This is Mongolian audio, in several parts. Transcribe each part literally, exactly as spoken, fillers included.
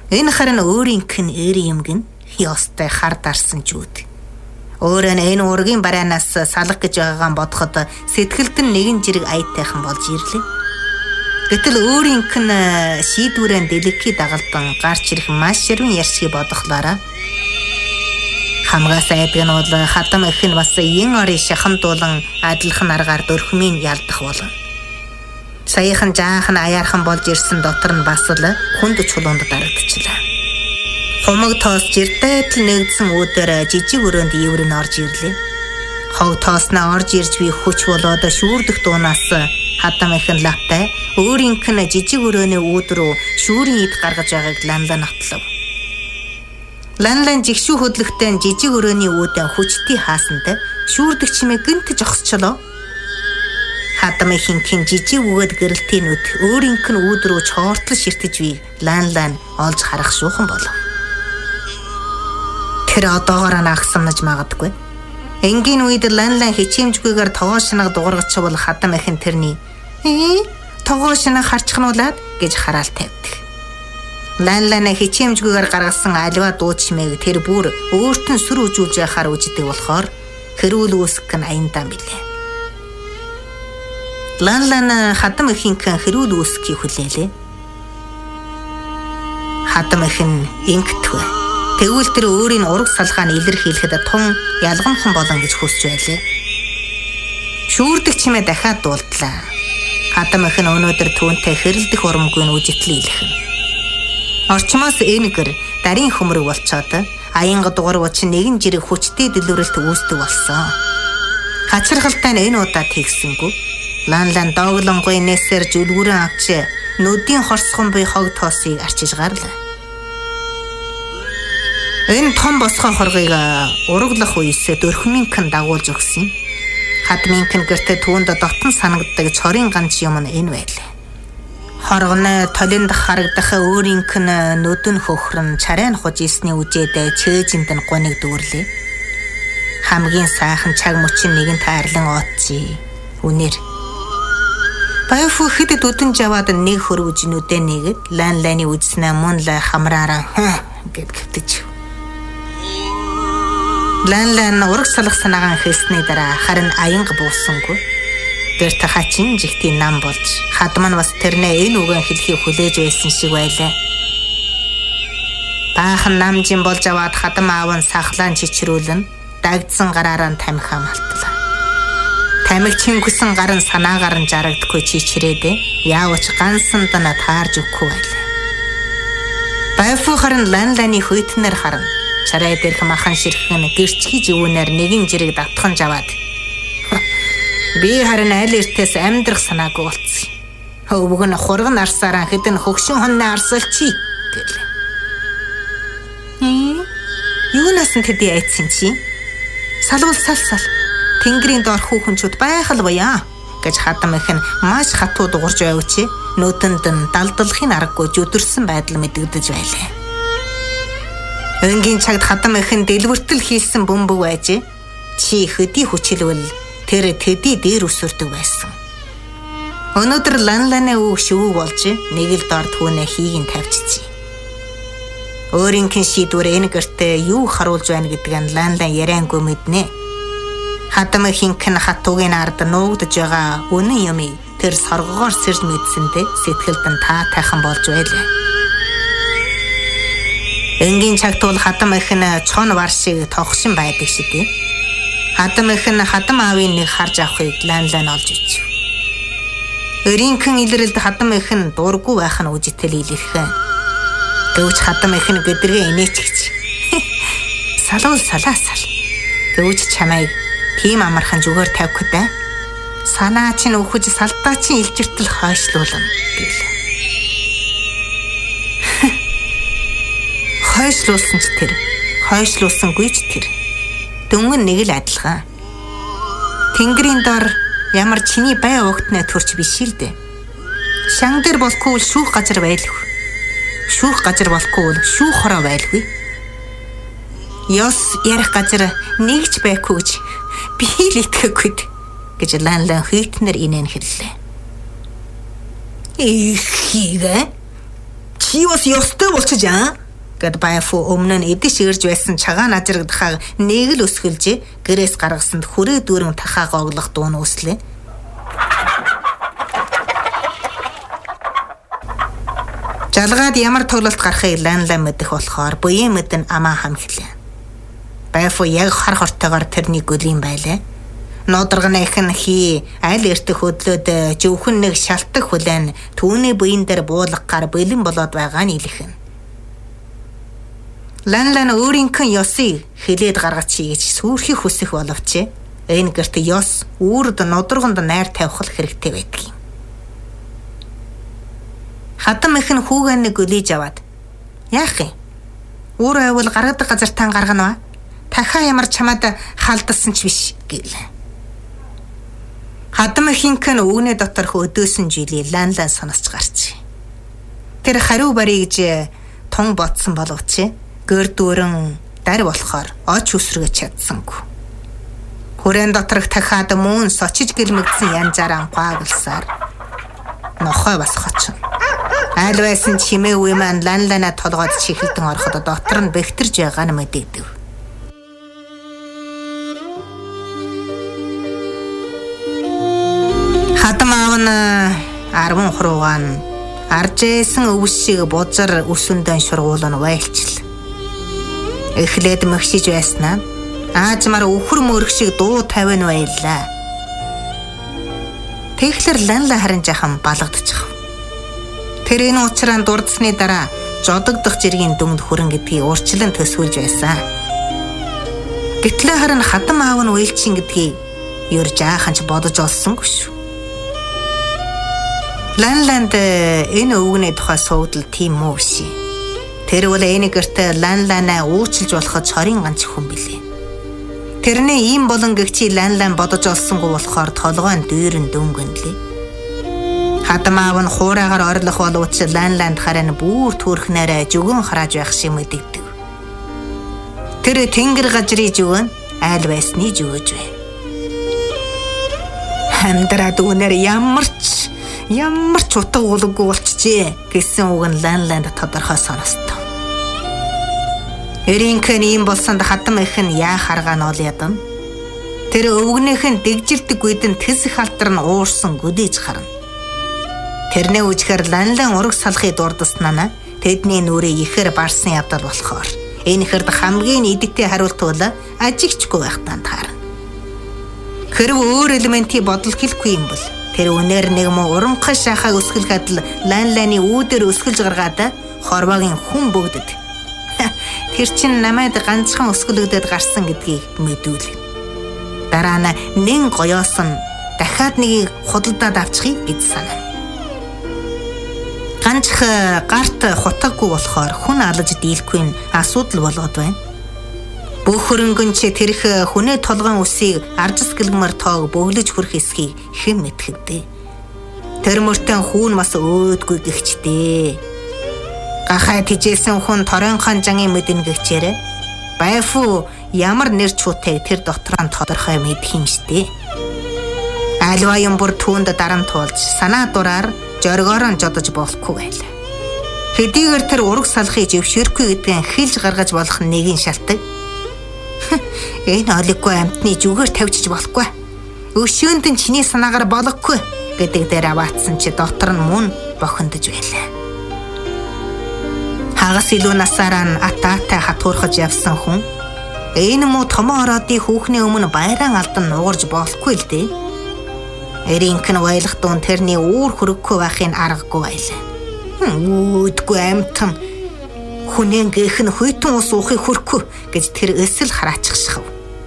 Энэ харин өөрийнх нь эр юмгэн ёстой хар дарсан жүүд. Өөрөө нь энэ ургийн бараанаас салах гэж байгаагаа бодоход сэтгэлд нь нэгэн жирэг аятайхан болж ирлээ. Гэтэл өөрийнх нь шийдвэрэн дэлгэхий дагалдан гарч ирэх маш ширүүн ярьшиг бодохлоороо хамгаас айдаг нь бол хатам их нь бас ин орын шахамдуулан адилхан аргаар дөрхмийн ялдах болон саяхан жаахан аяархан болж ирсэн дотор нь бас л хүнд чулуунд дарагдчихлаа. Хумаг тоос жирдайтл нэгдсэн үүдээр жижиг өрөөнд ивэр нь орж ирлээ. Хог тоосноо орж ирж би хүч болоод шүүрдэх дуунаас хатам их нь лавтай өөрийнх нь жижиг өрөөний үүд рүү шүүрийн ид гаргаж байгааг ланлан нотлов. Ланлан жигшүү хөдлөхтэй жижиг өрөөний үүдэн хүчтэй хаасанд шүүрдэг чимээ гинт жогсчлоо. Хатам ихэнхэн жижиг өгөөд гэрэлтийн нүд өөрийнх нь үүд рүү чоортол ширтэж би ланлан олж харах шуухан болов. Тэр одоогоор наагсамнаж магадгүй. Энгийн үед ланлан хичээмжгүйгээр тогоо шинаг дуургач бол хатам ихэн тэрний "Ээ, тогоо шинаг харчихнуулаад" гэж хараал тавьдаг. Ланлан хичээмжгүйгээр гаргасан альва дуу чимээг тэр бүр өөрт нь сүр үжүүлж яхаар үждэг болохоор хэрүүл үүсгэх нь аяндаа билээ. Ланлан хатам ихэнхэн хэрүүл үүсгэхийг хүлээлээ. Хатам ихэн ингэтвэ. Тэгвэл тэр өөрийн ураг салгааны илэрхийлэхэд тун ялгамхан болон гэж хүсч байлээ. Шүүрдэг чимээ дахиад дуулдлаа. Хатам ихэн өнөөдөр түүнтэй хэрэлдэх урамгүй нь үжитлээ илхэн. Орчмоос энэгэр дарийн хөмрөг болцоод аянга дуурав чинь нэгэн жирэг хүчтэй дэлгүүрэлт үүсдэг болсон. Хачирхалтай нь энэ удаа тэгсэнгүү. Ланлан дооглонгой нээсээр зүлгүүрэн авч нүдийн хорсгон буй хог тоосыг арчиж гарлаа. Энэ том босгоо хоргыг ураглах үеэс дөрхмийнхэн дагуулж өгсөн. Хадмийнхэн гэртээ түүнд дотн санагддаг цорын ганц юм нь энэ байлаа. Хоргоны толинд харагдах өөрийнх нь нүдэн хөхрөн чарайн хуж ийсний үжээд чээжинд нь гоныг дүүрлээ. Хамгийн сайхан чаг мөчин нэгэн тайрлан оотчи. Үнэр. Баяфу хэд дүдэн жаваад нэг хөрвж нүдэ нэгэд ланланы үжснэ мөн л хамраараа гэд гэвтэж. Ланлан ураг салах санаагаан хэлсний дараа харин аянга буусангүй. Гэрт хачин жигтийн нам болж хадман бас тэрнээ энэ үгэн хэлхийг хүлээж байсан шиг байлаа. Баахан намжин болж аваад хадам аав нь сахлаан чичрүүлэн дагдсан гараараа тамхи амалтлаа. Тамхи чингүсэн гар нь санаагаар нь жарагдахгүй чичрээдээ яавч гансанд нь таарж өгөхгүй байлаа. Баяфу харин ланланы хөйтнэр харна. Чарай дээрх махан ширхэн гэрчхий живүүнээр нэгэн жирэг давтхан жаваад би харин аль эртээс амьдрах санаагүй болцсон. Өвөг нь хург нь арсаараа хэдэн хөгшин хонны арсалчи гэлээ. Ээ, юунаас нь тэдий айцсан чи? Салвал сал сал. Тэнгэрийн доор хүүхэнчүүд байхал буяа гэж хадам их нь маш хатуу дуурж байвч нүдэнд нь далдлахын аргагүй жүдэрсэн байдал мэдэгдэж байлаа. Өнгийн цагт хадам их нь дэлбэртэл хийсэн бөмбөг байж чи хөдий хүчилвэл тэр тэдий дээр өсөрдөг байсан. Өнөөдөр ланланы үг шивүү болж нэг л дор түүнээ хийг нь тавьчихжээ. Өөрийнх нь шийдвэр энэ гэртээ юу харуулж байна гэдэг нь ланлан яриангүй мэднэ. Хадам ихэнх нь хатуугийн ард нуугдж байгаа үнэн юмыг тэр соргогоор сэрж мэдсэндээ сэтгэлд нь таа тайхан болж байлаа. Энгийн цагт бол хадам их нь чон вар шиг тогшин байдаг шиг дээ. Хадам их нь хадам аавын нэг харж авахыг ланлан олж ичв. Өрийнхэн илрэлд хадам их нь дургүй байх нь үжитэл илэрхэн. Гэвч хадам их нь гэдэргээ инээчихж. Салвал салаасал. Гэвч чамайг тийм амархан зүгээр тавих гэдэг. Санаа чинь өхөж салдаа чинь илжиртэл хойшлуулна гэлээ. Хойшлуулсан ч тэр, хойшлуулсангүй ч тэр. Дөнгөн нэг л адилхан. Тэнгэрийн дор ямар чиний бай угтнаа төрч биш л дээ. Шан дээр болохгүй шүүх газар байлгүй. Шүүх газар болохгүй шүүх хороо байлгүй. Ёс ярих газар нэгч байхгүй гэж би л итгэхгүй гэж ланлан хөйтнэр инэн хэллээ. Ихийгээ Чи бас ёстой болчих аа гэд Баяфу өмнө нь эдэж ирж байсан цагаан ажрагдахаа нэг л өсгөлж гэрээс гаргасанд хүрээ дүүрэн тахаага оглох дуун үслээ. Жалгаад ямар тоглолт гарахыг Ланлан мэдэх болохоор буян мэдэн амаа хамхилээ. Баяфу яг хар хортойгоор тэрний гүлийн байлаа. Нуударганы ихэн хий аль эртэх хөдлөөд зөвхөн нэг шалтак хүлэн түүний буян дээр буулгахаар бэлэн болоод байгаа нь илэрхэн. Ланлан өөрийнхөө ёсыг хилээд гаргачи гэж сүрхийг хүсэх боловч энэ гэрт ёс үүрд нударганд найр тавих хэрэгтэй байдаг юм. Хатам ихэн хүүгээ нэг гөлийж аваад яах юм? Өөрөө авал гаргадаг газар тан гаргана. Дахиад ямар чамаад халдсан ч биш гэлээ. Хатам ихэнхэн өгнө доторх өдөөсөн жилийн Ланлан сонсч гарч. Тэр хариу барья гэж тун ботсон боловч гэр дүүрэн дар болохоор оч үсрэж чадсангүй. Хүрэн доторх дахиад мөн сочиж гэлмэгдсэн янзаар анхаагалсаар нохой бас хочин. Аль байсан чимээ үе маань Ланлана толгойд чихэлдэн ороход дотор нь бэхтэрж байгаа нь мэдэгдэв. Хатам аав нь арван хуруугаан аржээсэн өвс шиг бузар өсөндөн шургуулн вайлчил. Эхлээд мэгшиж байснаа аажмаар өвхөр мөрөх шиг дуу тавина байлаа. Тэгэхээр Ланлан харин жахан балгадчих. Тэр энэ уучраа дурдсны дараа жодогдох жиргийн дүнд хүрэн гэдгийг урчлан төсвөлж байсан. Гэтэл харин хатам аав нь уйлчин гэдгийг ер жаахан ч бодож олсонгүй шүү. Ланланд энэ өвгний тухай суугдал тийм үү ши. Тэр бол энэ гэрт Ланланаа уучлж болох цорын ганц хүн билээ. Тэрний ийм болон гэгчи Ланлан бодож олсонгүй болохоор толгойн дүүрэн дөнгөнлээ. Хатам аав нь хуураагаар орлох боловч Ланланд харин бүр төрхнээрээ жүгөн харааж байх шиг мэдэгдэв. Тэр тэнгэр газрын жүгөн айл байсны жүгөж бай. Хамдраад үнээр ямар ч ямар ч утга уулгүй болчихжээ гэсэн үг нь Ланланд тодорхой сонстов. Эринхэн ийм болсонд хатам ихэн яа харгаа нь ол ядам. Тэр өвгнийхэн дэгжилдэг үйдэн тэс их алтар нь уурсан гүдэж харна. Тэрний үжихээр Ланлан ураг салахыг дурдаснаа тэдний нүрээ ихээр барсан явдал болохоор энэ хэрд хамгийн идэгтэй хариулт бол ажигчгүй байх тантаар. Хэрв өөр элементийн бодол хэлэхгүй юм бол тэр үнээр нэг муу урамхай шахаг өсгөлгээд л Ланланы үүдээр өсгөлж гаргаад хорвогийн хүн бөгдөд. Тэр чин намайд ганцхан өсгөлөгдөд гарсан гэдгийг мэдүүлв. Дараа нь нэн гоёос нь дахиад нэгийг худалдаад авчихъя гэж санав. Ганцх гарт хутаггүй болохоор хүн алж дийлэхгүй нь асуудал болоод байна. Бүх хөрөнгөн ч тэрх хүнээ толгойн үсийг аржис гэлмэр тоог бөглөж хүрх эсхийг хэн мэдхэвдээ. Тэр мөртөө хүүн бас өөдгүй гихчтэй. Гахай тижээсэн хүн торон ханжангийн мэдэн гихчээрэ. Баяфу ямар нэр чуутай тэр дотороо тодорхой мэдэх юм штэ. Альва юм бүр түүнд дарамтуулж санаа дураар жоргоороо жодож болохгүй байлаа. Хэдийгээр тэр ураг салахыг зөвшөөрөхгүй гэдгийг хэлж гаргаж болох нэгin шалтгаан. Энэ олиггүй амтны зүгээр тавьчих болохгүй. Өшөөнд нь чиний санаагаар болохгүй гэдэг дээр аваатсан чи дотор нь мөн бохондож байлаа. Хагас илүү насаараа нь атаатай хатуурхаж явсан хүн энэ муу томоо ороодын хүүхний өмнө байран алдан нугарж болохгүй л дээ. Эринхэн байлах дуун тэрний үүр хөрөггүй байхын аргагүй байлаа. Үүдгүй амтан хүнэн гэх нь хүйтэн ус уухыг хөрөхгүй гэж тэр эсэл хараачихшив.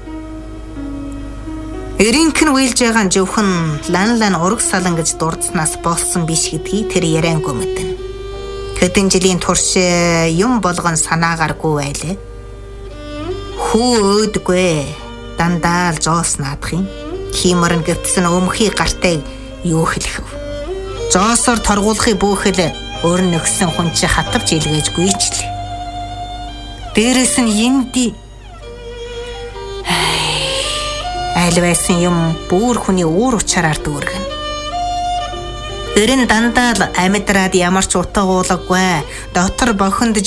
Эринхэн уйлж байгаа нь зөвхөн Ланлан ураг салан гэж дурдснаас болсон биш гэдгийг тэр яриангүй мэднэ. Хэдэн жилийн турш юм болгон санаагааргүй байлаа. Хүү өөдгүй дандаа л жоос наадах юм. Химэрн гэтсэн өмхий гартайг юу хэлэх вэ? Жоосоор торгуулахыг бөөхөл өөр нэгсэн хүн чи хатавч илгээж гүйчлээ. Дээрээс нь юмди аль байсан юм бүр хүний уур учраар дүүргэн. Өрн дандаа л амьдраад ямар ч утга уулаггүй. Дотор бохиндж